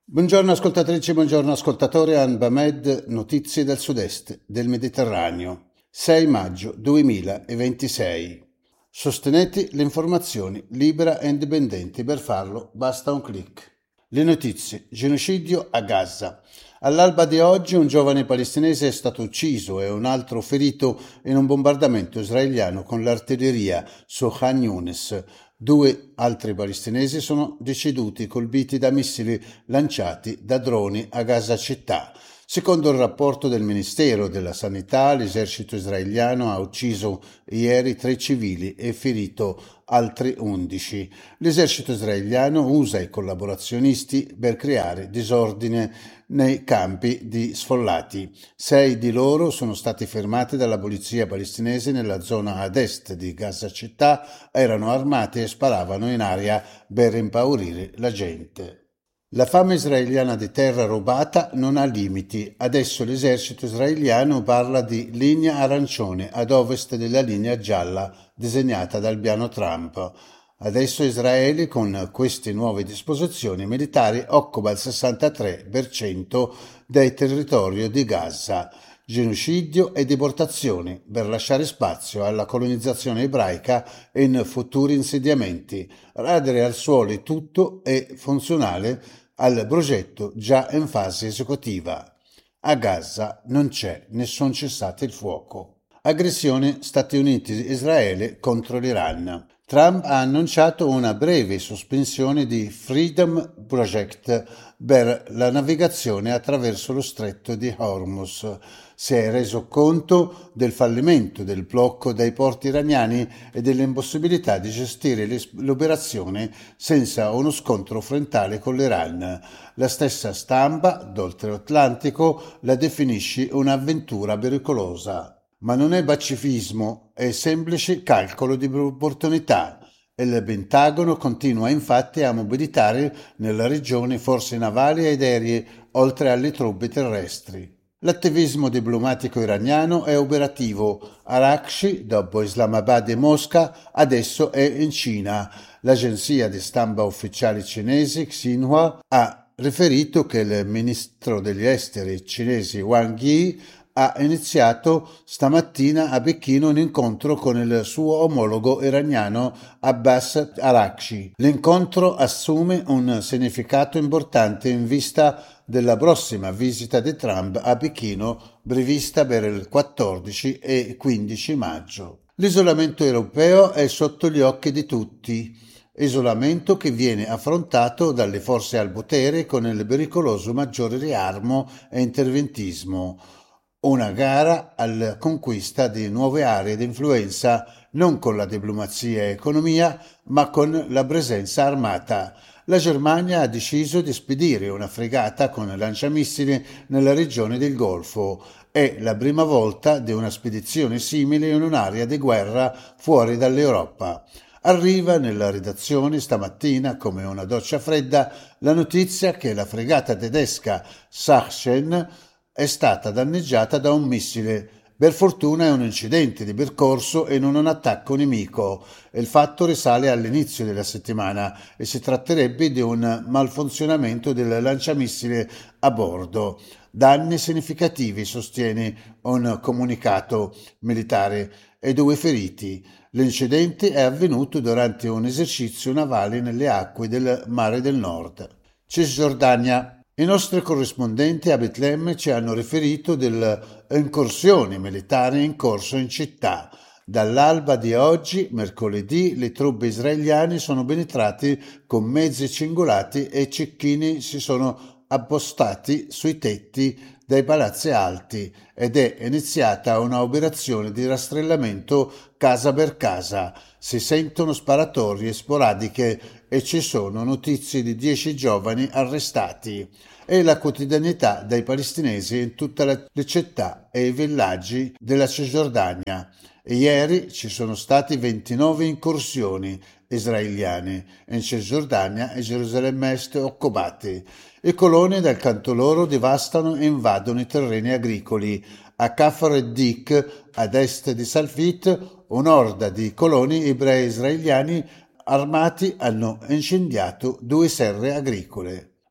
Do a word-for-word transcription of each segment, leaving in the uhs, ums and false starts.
Buongiorno ascoltatrici, buongiorno ascoltatori. Anba Med, notizie dal sud-est del Mediterraneo. sei maggio duemilaventisei. Sostenete le informazioni libera e indipendenti. Per farlo basta un clic. Le notizie. Genocidio a Gaza. All'alba di oggi un giovane palestinese è stato ucciso e un altro ferito in un bombardamento israeliano con l'artiglieria su Khan Younis. Due altri palestinesi sono deceduti colpiti da missili lanciati da droni a Gaza città. Secondo il rapporto del Ministero della Sanità, l'esercito israeliano ha ucciso ieri tre civili e ferito altri undici. L'esercito israeliano usa i collaborazionisti per creare disordine nei campi di sfollati. Sei di loro sono stati fermati dalla polizia palestinese nella zona ad est di Gaza città, erano armati e sparavano in aria per impaurire la gente. La fame israeliana di terra rubata non ha limiti. Adesso l'esercito israeliano parla di linea arancione ad ovest della linea gialla disegnata dal piano Trump. Adesso Israele, con queste nuove disposizioni militari, occupa il sessantatré per cento del territorio di Gaza. Genocidio e deportazioni per lasciare spazio alla colonizzazione ebraica in futuri insediamenti. Radere al suolo tutto è funzionale al progetto già in fase esecutiva. A Gaza non c'è nessun cessate il fuoco. Aggressione Stati Uniti-Israele contro l'Iran. Trump ha annunciato una breve sospensione di Freedom Project per la navigazione attraverso lo stretto di Hormuz. Si è reso conto del fallimento del blocco dai porti iraniani e dell'impossibilità di gestire l'operazione senza uno scontro frontale con l'Iran. La stessa stampa d'oltreatlantico la definisce un'avventura pericolosa. Ma non è pacifismo, è semplice calcolo di opportunità. Il Pentagono continua infatti a mobilitare nella regione forze navali ed aeree oltre alle truppe terrestri. L'attivismo diplomatico iraniano è operativo. Arakshi, dopo Islamabad e Mosca, adesso è in Cina. L'agenzia di stampa ufficiale cinese Xinhua ha riferito che il ministro degli esteri cinese Wang Yi ha iniziato stamattina a Pechino un incontro con il suo omologo iraniano Abbas Arakshi. L'incontro assume un significato importante in vista della prossima visita di Trump a Pechino, prevista per il quattordici e quindici maggio. L'isolamento europeo è sotto gli occhi di tutti. Isolamento che viene affrontato dalle forze al potere con il pericoloso maggiore riarmo e interventismo. Una gara alla conquista di nuove aree di influenza non con la diplomazia e economia, ma con la presenza armata. La Germania ha deciso di spedire una fregata con lanciamissili nella regione del Golfo. È la prima volta di una spedizione simile in un'area di guerra fuori dall'Europa. Arriva nella redazione stamattina, come una doccia fredda, la notizia che la fregata tedesca Sachsen è stata danneggiata da un missile. Per fortuna è un incidente di percorso e non un attacco nemico. Il fatto risale all'inizio della settimana e si tratterebbe di un malfunzionamento del lanciamissile a bordo. Danni significativi, sostiene un comunicato militare, e due feriti. L'incidente è avvenuto durante un esercizio navale nelle acque del Mare del Nord. Cisgiordania. I nostri corrispondenti a Betlemme ci hanno riferito delle incursioni militari in corso in città. Dall'alba di oggi, mercoledì, le truppe israeliane sono penetrate con mezzi cingolati e cecchini si sono appostati sui tetti dei palazzi alti ed è iniziata una operazione di rastrellamento casa per casa. Si sentono sparatorie sporadiche e ci sono notizie di dieci giovani arrestati. È la quotidianità dei palestinesi in tutte le città e i villaggi della Cisgiordania. Ieri ci sono stati ventinove incursioni israeliane in Cisgiordania e Gerusalemme Est occupati. I coloni dal canto loro devastano e invadono i terreni agricoli. A Kafar ed-Dik, ad est di Salfit, un'orda di coloni ebrei israeliani armati hanno incendiato due serre agricole.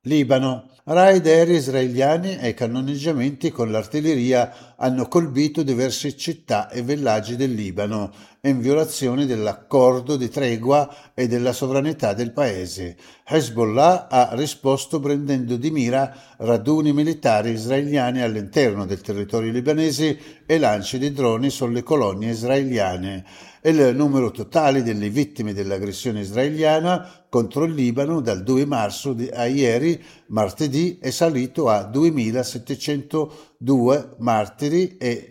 Libano. Raid aerei israeliani e cannoneggiamenti con l'artiglieria hanno colpito diverse città e villaggi del Libano, in violazione dell'accordo di tregua e della sovranità del paese. Hezbollah ha risposto prendendo di mira raduni militari israeliani all'interno del territorio libanese e lanci di droni sulle colonie israeliane. Il numero totale delle vittime dell'aggressione israeliana contro il Libano dal due marzo a ieri, martedì, è salito a duemilasettecentodue martiri e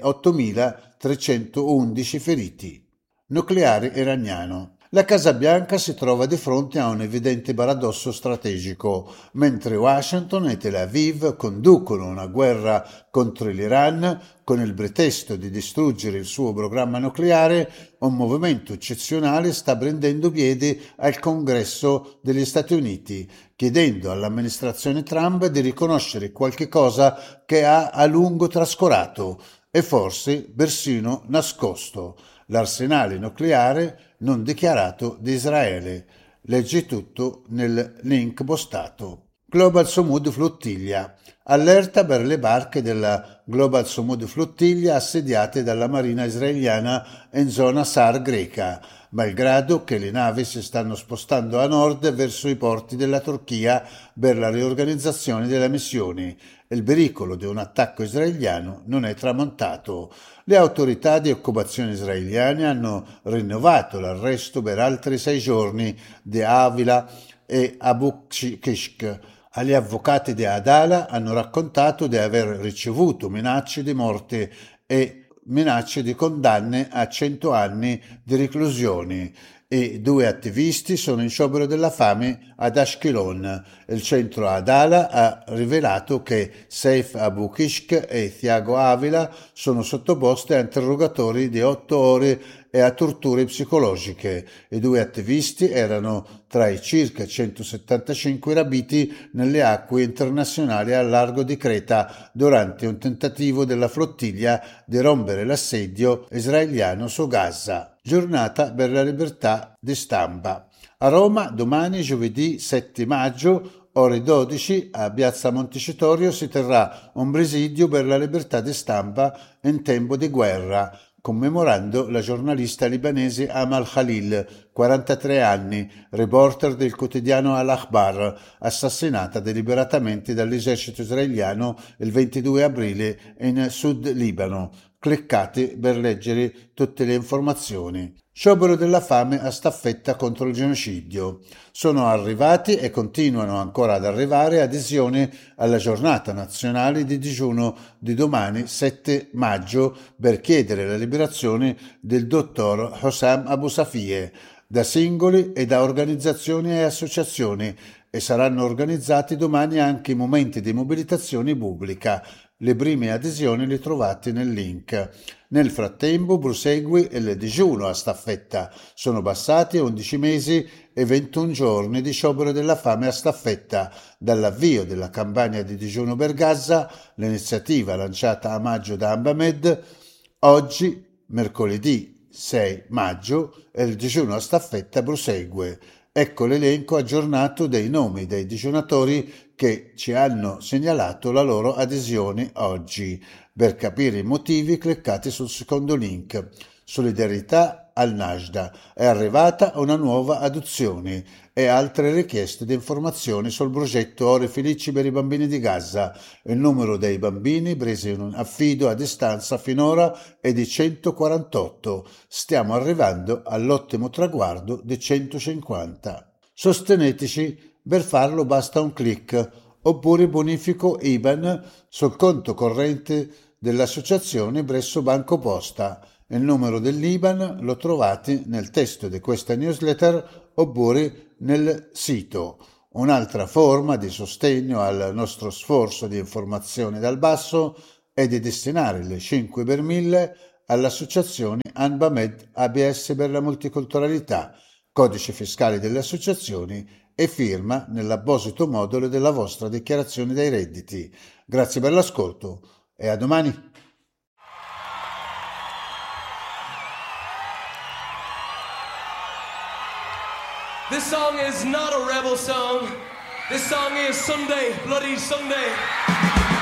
ottomilatrecentoundici feriti. Nucleare iraniano. La Casa Bianca si trova di fronte a un evidente paradosso strategico. Mentre Washington e Tel Aviv conducono una guerra contro l'Iran con il pretesto di distruggere il suo programma nucleare, un movimento eccezionale sta prendendo piede al Congresso degli Stati Uniti, chiedendo all'amministrazione Trump di riconoscere qualche cosa che ha a lungo trascurato e forse persino nascosto: l'arsenale nucleare non dichiarato di Israele. Leggi tutto nel link postato. Global Sumud Flottiglia. Allerta per le barche della Global Sumud Flottiglia assediate dalla marina israeliana in zona Sar greca, malgrado che le navi si stanno spostando a nord verso i porti della Turchia per la riorganizzazione delle missioni. Il pericolo di un attacco israeliano non è tramontato. Le autorità di occupazione israeliane hanno rinnovato l'arresto per altri sei giorni di Avila e Abu Kishk. Agli avvocati di Adala hanno raccontato di aver ricevuto minacce di morte e minacce di condanne a cento anni di reclusione. E due attivisti sono in sciopero della fame ad Ashkelon. Il centro Adala ha rivelato che Saif Abu Kishk e Thiago Avila sono sottoposti a interrogatori di otto ore e a torture psicologiche. I due attivisti erano tra i circa centosettantacinque rapiti nelle acque internazionali al largo di Creta durante un tentativo della flottiglia di rompere l'assedio israeliano su Gaza. Giornata per la libertà di stampa. A Roma domani, giovedì sette maggio, ore dodici, a Piazza Montecitorio si terrà un presidio per la libertà di stampa in tempo di guerra, commemorando la giornalista libanese Amal Khalil, quarantatré anni, reporter del quotidiano Al-Akhbar, assassinata deliberatamente dall'esercito israeliano il ventidue aprile in Sud Libano. Cliccate per leggere tutte le informazioni. Sciopero della fame a staffetta contro il genocidio. Sono arrivati e continuano ancora ad arrivare adesioni alla giornata nazionale di digiuno di domani sette maggio per chiedere la liberazione del dottor Hossam Abu Safie, da singoli e da organizzazioni e associazioni, e saranno organizzati domani anche momenti di mobilitazione pubblica. Le prime adesioni le trovate nel link. Nel frattempo prosegue il digiuno a staffetta. Sono passati undici mesi e ventuno giorni di sciopero della fame a staffetta dall'avvio della campagna di digiuno per Gaza, l'iniziativa lanciata a maggio da Ambamed. Oggi, mercoledì sei maggio, il digiuno a staffetta prosegue. Ecco l'elenco aggiornato dei nomi dei digiunatori che ci hanno segnalato la loro adesione oggi. Per capire i motivi cliccate sul secondo link. Solidarietà al Najda. È arrivata una nuova adozione e altre richieste di informazioni sul progetto Ore Felici per i bambini di Gaza. Il numero dei bambini presi in affido a distanza finora è di centoquarantotto. Stiamo arrivando all'ottimo traguardo di centocinquanta. Sosteneteci. Per farlo basta un click oppure bonifico I B A N sul conto corrente dell'associazione presso Banco Posta. Il numero dell'I B A N lo trovate nel testo di questa newsletter oppure nel sito. Un'altra forma di sostegno al nostro sforzo di informazione dal basso è di destinare le cinque per mille all'associazione Anbamed A B S per la multiculturalità, codice fiscale delle associazioni e firma nell'apposito modulo della vostra dichiarazione dei redditi. Grazie per l'ascolto e a domani. This song is not a rebel song. This song is Sunday, Bloody Sunday.